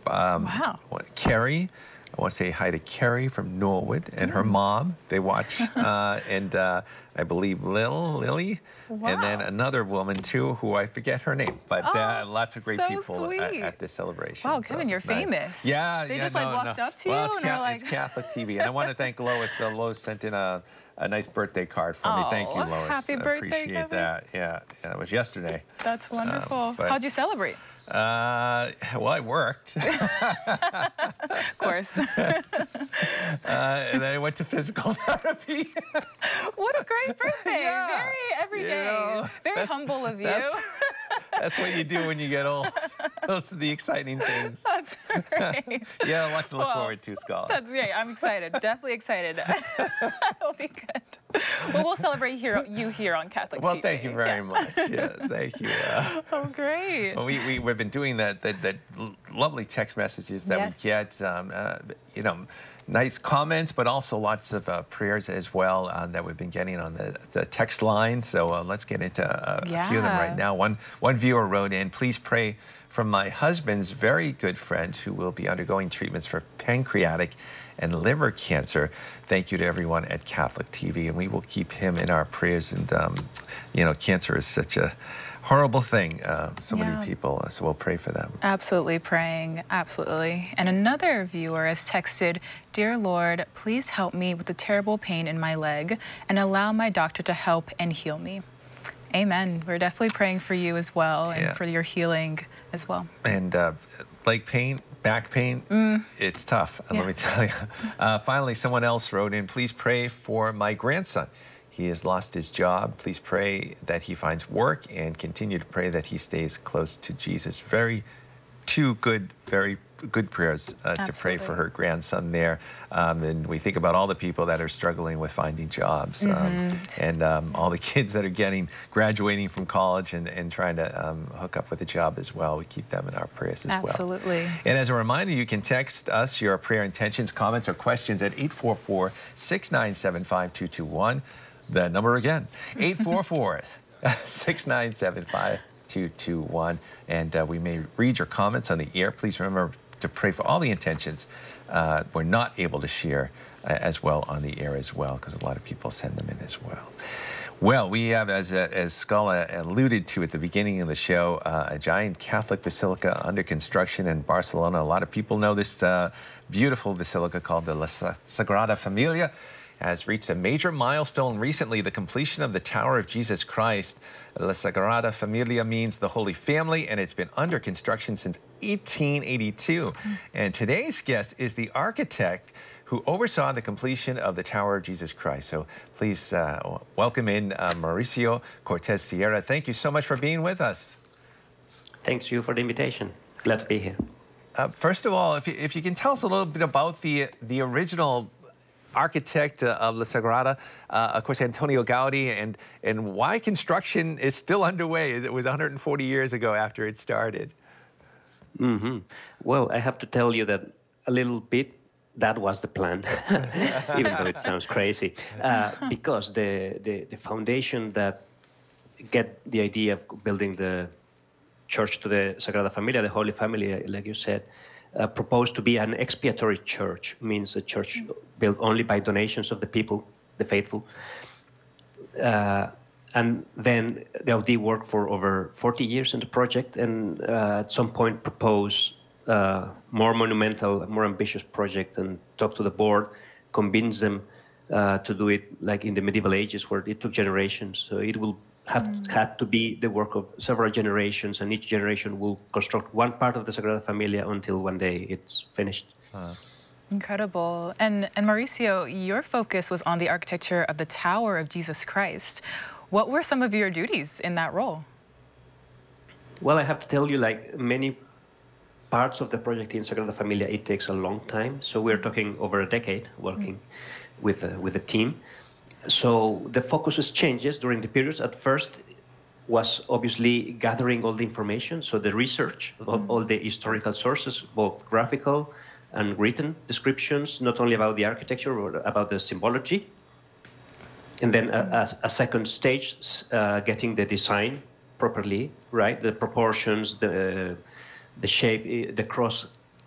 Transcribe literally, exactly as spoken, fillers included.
Um, Wow. Carrie, I want to say hi to Carrie from Norwood and her Mm. mom. They watch, uh, and uh, I believe Lil, Lily, and then Wow. another woman too, who I forget her name. But uh, Oh, lots of great so people at, sweet. at this celebration. Wow, so Kevin, it you're was nice. famous. Yeah, They yeah, just no, like walked no. up to well, you it's, and were Ca- like, it's Catholic T V, and I want to thank Lois. Uh, Lois sent in a, a nice birthday card for me. Thank you, oh, Lois. happy I birthday, appreciate Kevin. that. Yeah, yeah, it was yesterday. That's wonderful. Um, but- How'd you celebrate? Uh, well, I worked. Of course. uh, and then I went to physical therapy. What a great birthday. Yeah. Very everyday. You know, Very that's- humble of you. that's- That's what you do when you get old. Those are the exciting things. That's great. Yeah, a lot to look Well, forward to, Scott. That's great. I'm excited. Definitely excited. It'll be good. Well, we'll celebrate here, you here on Catholic Well, T V. thank you very Yeah. much. Yeah, thank you. Uh, Oh, great. well, we, we, we've been doing that, that, that l- lovely text messages that Yes. we get, um, uh, you know, nice comments, but also lots of uh, prayers as well uh, that we've been getting on the, the text line. So uh, let's get into uh, a few of them Yeah. right now. One, one viewer wrote in, please pray from my husband's very good friend who will be undergoing treatments for pancreatic and liver cancer. Thank you to everyone at Catholic T V, and we will keep him in our prayers. And, um, you know, cancer is such a horrible thing. Uh, so Yeah. many people, uh, so we'll pray for them. Absolutely praying, absolutely. And another viewer has texted, Dear Lord, please help me with the terrible pain in my leg and allow my doctor to help and heal me. Amen. We're definitely praying for you as well and Yeah. for your healing as well. And uh, leg pain, back pain, it's tough, uh, Yeah. let me tell you. Uh, finally, someone else wrote in, please pray for my grandson. He has lost his job. Please pray that he finds work and continue to pray that he stays close to Jesus. Very, two good, very good prayers uh, to pray for Absolutely. her grandson there. Um, and we think about all the people that are struggling with finding jobs um, and um, all the kids that are getting, graduating from college and, and trying to um, hook up with a job as well. We keep them in our prayers as well. Absolutely. And as a reminder, you can text us your prayer intentions, comments, or questions at eight four four, six nine seven, five two two one. The number again, eight four four, six nine seven, five two two one. And uh, we may read your comments on the air. Please remember to pray for all the intentions uh, we're not able to share uh, as well on the air as well, because a lot of people send them in as well. Well, we have, as, uh, as Scala alluded to at the beginning of the show, uh, a giant Catholic basilica under construction in Barcelona. A lot of people know this uh, beautiful basilica called the La Sagrada Familia has reached a major milestone recently, the completion of the Tower of Jesus Christ. La Sagrada Familia means the Holy Family, and it's been under construction since eighteen eighty-two. Mm. And today's guest is the architect who oversaw the completion of the Tower of Jesus Christ. So please uh, welcome in uh, Mauricio Cortez Sierra. Thank you so much for being with us. Thanks you for the invitation. Glad to be here. Uh, first of all, if you, if you can tell us a little bit about the, the original architect uh, of La Sagrada, uh, of course, Antonio Gaudi, and, and why construction is still underway. It was one hundred forty years ago after it started. Mm-hmm. Well, I have to tell you that a little bit that was the plan, even though it sounds crazy, uh, because the, the, the foundation that get the idea of building the church to the Sagrada Familia, the Holy Family, like you said, uh, proposed to be an expiatory church, means a church built only by donations of the people, the faithful. Uh, and then Gaudí worked for over forty years in the project, and uh, at some point proposed uh, more monumental, more ambitious project, and talked to the board, convinced them uh, to do it like in the medieval ages, where it took generations. So it will have mm. had to be the work of several generations, and each generation will construct one part of the Sagrada Familia until one day it's finished. Uh. Incredible. And, and Mauricio, your focus was on the architecture of the Tower of Jesus Christ. What were some of your duties in that role? Well, I have to tell you, like many parts of the project in Sagrada Familia, it takes a long time. So we're talking over a decade working mm. with, uh, with a team. So the focus changes during the periods. At first was obviously gathering all the information, so the research of mm. all the historical sources, both graphical and written descriptions, not only about the architecture, but about the symbology. And then a, a, a second stage, uh, getting the design properly, right? The proportions, the, the shape, the cross